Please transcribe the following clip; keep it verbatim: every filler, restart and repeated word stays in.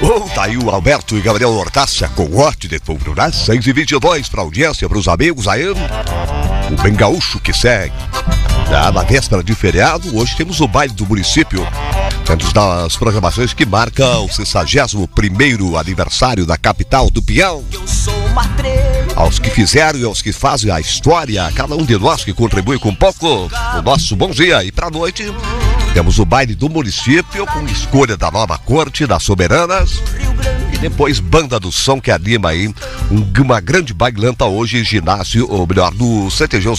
Oh, tá aí o Alberto e Gabriel Hortácia com Hot de Fogo, né? seis e vinte e dois pra audiência, pros amigos aí. O bem gaúcho que segue. Ah, na véspera de feriado, hoje temos o baile do município. Temos das programações que marcam o sessagésimo primeiro aniversário da capital do peão. Aos que fizeram e aos que fazem a história, cada um de nós que contribui com um pouco, o nosso bom dia. E pra noite, temos o baile do município com escolha da nova corte das soberanas. E depois banda do som que anima aí um, uma grande bailanta hoje, ginásio, ou melhor, do C T G